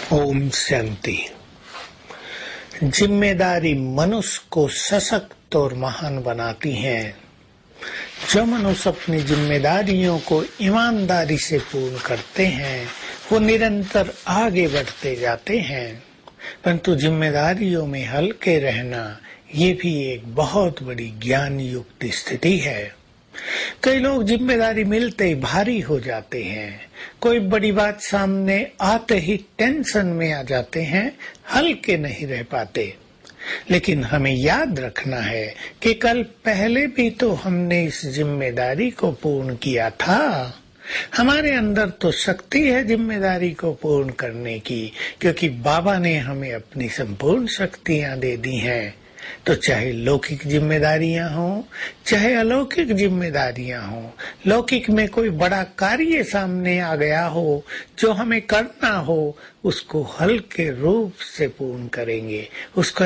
ओम शांति। जिम्मेदारी मनुष्य को सशक्त और महान बनाती है। जो मनुष्य अपनी जिम्मेदारियों को ईमानदारी से पूर्ण करते हैं वो निरंतर आगे बढ़ते जाते हैं। परंतु जिम्मेदारियों में हल्के रहना ये भी एक बहुत बड़ी ज्ञान युक्त स्थिति है। कई लोग जिम्मेदारी मिलते ही भारी हो जाते हैं, कोई बड़ी बात सामने आते ही टेंशन में आ जाते हैं, हल्के नहीं रह पाते। लेकिन हमें याद रखना है कि कल पहले भी तो हमने इस जिम्मेदारी को पूर्ण किया था। हमारे अंदर तो शक्ति है जिम्मेदारी को पूर्ण करने की, क्योंकि बाबा ने हमें अपनी संपूर्ण शक्तियां दे दी हैं। तो चाहे लौकिक जिम्मेदारियां हों चाहे अलौकिक जिम्मेदारियां हों, लौकिक में कोई बड़ा कार्य सामने आ गया हो जो हमें करना हो, उसको हल्के रूप से पूर्ण करेंगे, उसका